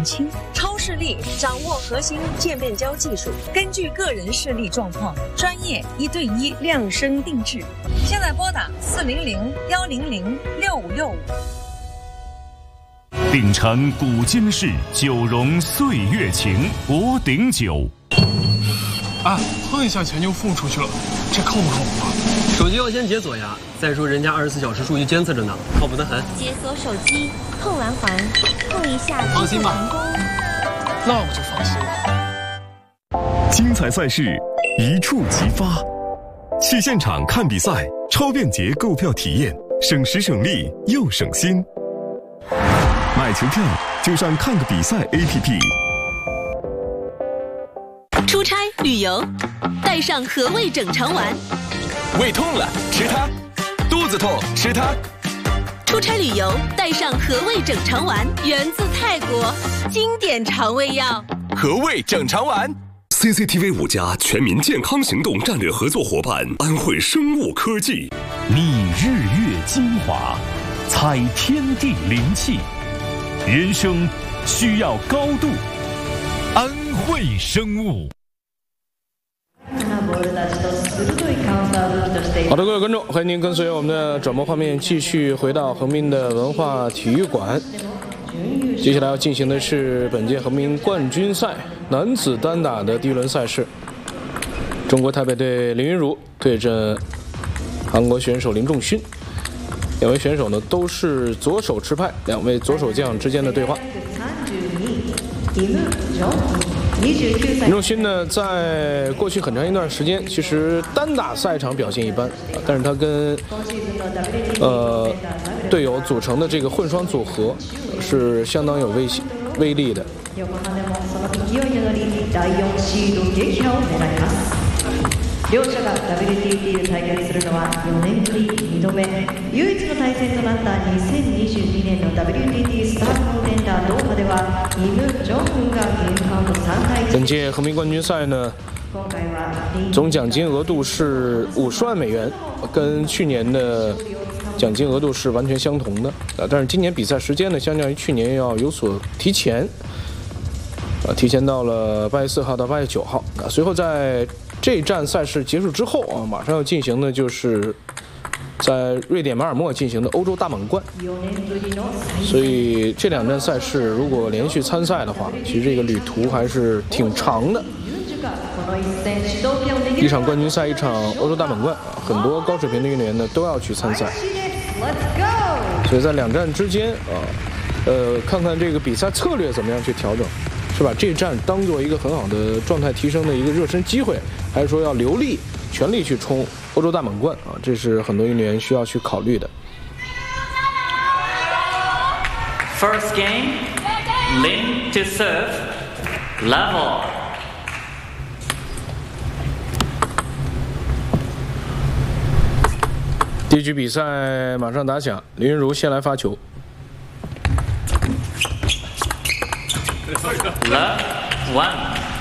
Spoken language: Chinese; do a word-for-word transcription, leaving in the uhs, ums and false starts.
轻。超视力掌握核心渐变焦技术，根据个人视力状况，专业一对一量身定制。现在拨打四零零幺零零六五六五。 鼎城古今事，九荣岁月情，博鼎酒。 啊，碰一下钱就付出去了，这靠不靠谱啊？ 手机要先解锁呀。再说人家二十四小时数据监测着呢，靠谱得很。 解锁手机，碰完环，碰一下， 放心吧。那我就放心了。 精彩赛事，一触即发。去现场看比赛，超便捷购票体验，省时省力又省心。买球票就上看个比赛 A P P。 出差旅游，带上和味整肠丸。 胃痛了吃它，肚子痛吃它。 出差旅游带上和味整肠丸，源自泰国，经典肠胃药。 和味整肠丸。 C C T V 五家全民健康行动战略合作伙伴安慧生物科技， 觅日月精华，采天地灵气，人生需要高度，安慧生物。 好的，各位观众，欢迎您跟随我们的转播画面继续回到横滨的文化体育馆。接下来要进行的是本届横滨冠军赛男子单打的第一轮赛事，中国台北队林昀儒对阵韩国选手林仲勋。两位选手呢都是左手持拍，两位左手将之间的对话。林仲勋呢，在过去很长一段时间，其实单打赛场表现一般，但是他跟呃队友组成的这个混双组合是相当有威威力的。 両者が ダブリューティーティー で対決するのはよねんぶりにどめ、唯一の対戦となったにせんにじゅうにねんの ダブリューティーティー スターコンテンダードーハではイム・ジョンウンがゲームカウントさん対いち。 本届横滨冠军赛呢，总奖金额度是五十万美元，跟去年的奖金额度是完全相同的啊。但是今年比赛时间呢，相较于去年要有所提前，啊，提前到了八月四号到八月九号啊。随后在这站赛事结束之后啊，马上要进行的就是在瑞典马尔默进行的欧洲大满贯。所以这两站赛事如果连续参赛的话，其实这个旅途还是挺长的。一场冠军赛，一场欧洲大满贯，很多高水平的运动员呢都要去参赛。所以在两站之间啊，呃，看看这个比赛策略怎么样去调整。是把这站当做一个很好的状态提升的一个热身机会，还是说要留力全力去冲欧洲大满贯啊？这是很多运动员需要去考虑的。 First game, Lin to serve, level. 第一局比赛马上打响，林昀儒先来发球。 Love one.